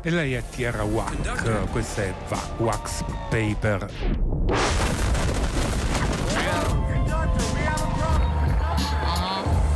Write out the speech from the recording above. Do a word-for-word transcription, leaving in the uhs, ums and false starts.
E lei è Tierra Whack, questa è Va- Wax Paper.